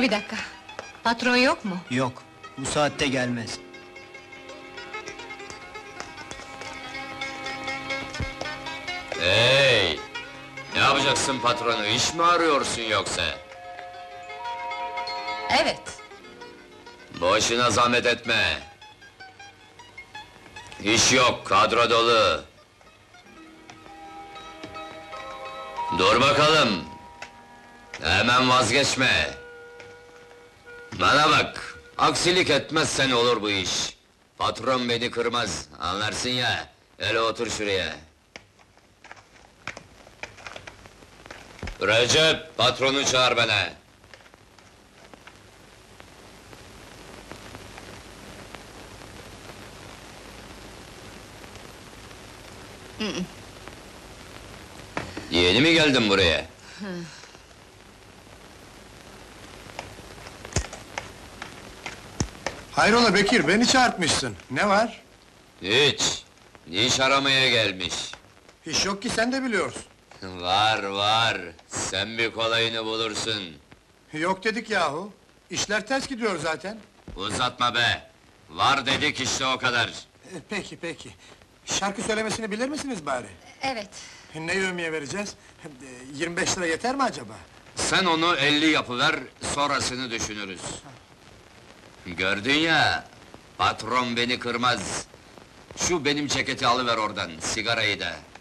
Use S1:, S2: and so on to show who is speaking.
S1: bir dakika. Patron yok mu?
S2: Yok, bu saatte gelmez.
S3: Hey! Ne yapacaksın patronu, iş mi arıyorsun yoksa?
S1: Evet.
S3: Boşuna zahmet etme! İş yok, kadro dolu! Dur bakalım! Hemen vazgeçme! Bana bak, aksilik etmezsen olur bu iş! Patron beni kırmaz, anlarsın ya! Hele otur şuraya! Recep, patronu çağır bana! Yeni mi geldin buraya?
S4: Hayrola Bekir, beni çağırtmışsın. Ne var?
S3: Hiç! İş aramaya gelmiş.
S4: İş yok ki, sen de biliyorsun.
S3: Var var, sen bir kolayını bulursun.
S4: Yok dedik yahu. İşler ters gidiyor zaten.
S3: Uzatma be! Var dedik işte o kadar.
S4: Peki, peki. Şarkı söylemesini bilir misiniz bari?
S1: Evet.
S4: Ne yevmiye vereceğiz? 25 lira yeter mi acaba?
S3: Sen onu 50 yapıver, sonrasını düşünürüz. Gördün ya, patron beni kırmaz. Şu benim ceketi alıver oradan, sigarayı da.